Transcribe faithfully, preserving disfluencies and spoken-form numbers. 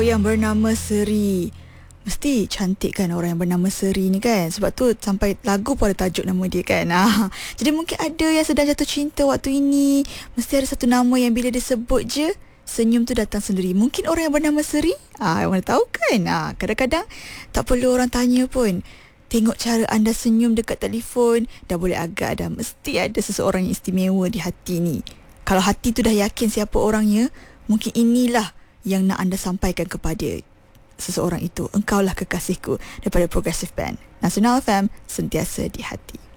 yang bernama Seri. Mesti cantik kan orang yang bernama Seri ni kan. Sebab tu sampai lagu pun ada tajuk nama dia kan. Ah, jadi mungkin ada yang sedang jatuh cinta waktu ini. Mesti ada satu nama yang bila dia sebut je, senyum tu datang sendiri. Mungkin orang yang bernama Seri. Ah, mana tahu kan. Ah, kadang-kadang tak perlu orang tanya pun. Tengok cara anda senyum dekat telefon, dah boleh agak dah. Mesti ada seseorang yang istimewa di hati ni. Kalau hati tu dah yakin siapa orangnya, mungkin inilah yang nak anda sampaikan kepada seseorang itu. Engkaulah kekasihku, daripada Progressive Band. Nasional F M, sentiasa di hati.